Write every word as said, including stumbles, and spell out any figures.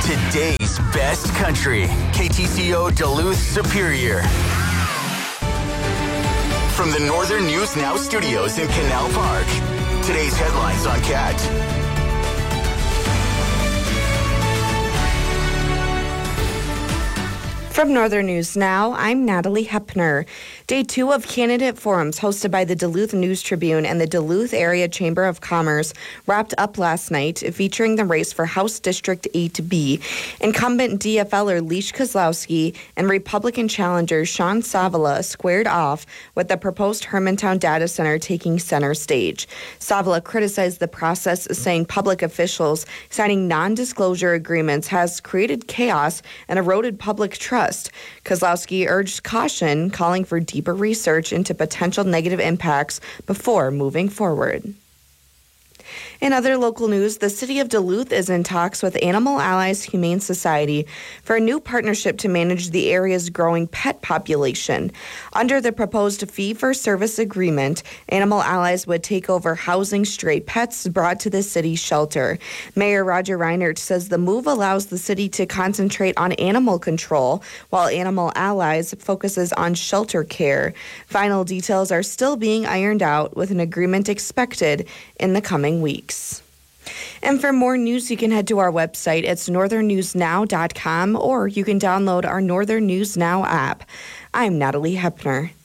Today's best country, K T C O Duluth Superior. From the Northern News Now studios in Canal Park, today's headlines on C A T. From Northern News Now, I'm Natalie Hepner. Day two of candidate forums hosted by the Duluth News Tribune and the Duluth Area Chamber of Commerce wrapped up last night, featuring the race for House District eight B. Incumbent D F L er Leash Kozlowski and Republican challenger Sean Savala squared off, with the proposed Hermantown data center taking center stage. Savala criticized the process, saying public officials signing non-disclosure agreements has created chaos and eroded public trust. Kozlowski urged caution, calling for deeper research into potential negative impacts before moving forward. In other local news, the city of Duluth is in talks with Animal Allies Humane Society for a new partnership to manage the area's growing pet population. Under the proposed fee-for-service agreement, Animal Allies would take over housing stray pets brought to the city's shelter. Mayor Roger Reinert says the move allows the city to concentrate on animal control, while Animal Allies focuses on shelter care. Final details are still being ironed out, with an agreement expected in the coming weeks. And for more news, you can head to our website. It's northern news now dot com, or you can download our Northern News Now app. I'm Natalie Hepner.